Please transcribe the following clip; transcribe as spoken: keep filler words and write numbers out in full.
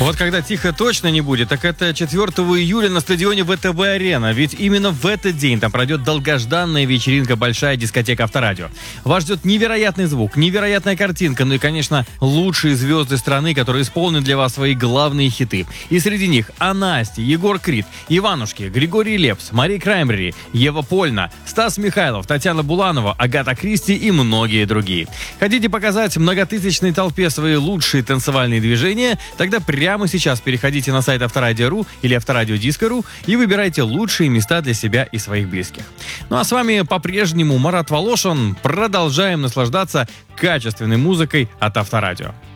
Вот когда тихо точно не будет, так это четвёртого июля на стадионе ВТБ-арена. Ведь именно в этот день там пройдет долгожданная вечеринка «Большая дискотека Авторадио». Вас ждет невероятный звук, невероятная картинка, ну и, конечно, лучшие звезды страны, которые исполнят для вас свои главные хиты. И среди них Анастя, Егор Крид, Иванушки, Григорий Лепс, Мария Краймбрери, Ева Польна, Стас Михайлов, Татьяна Буланова, Агата Кристи и многие другие. Хотите показать многотысячной толпе свои лучшие танцевальные движения? Тогда прямо Прямо сейчас переходите на сайт Авторадио точка ру или Авторадио Диско точка ру и выбирайте лучшие места для себя и своих близких. Ну а с вами по-прежнему Марат Волошин. Продолжаем наслаждаться качественной музыкой от Авторадио.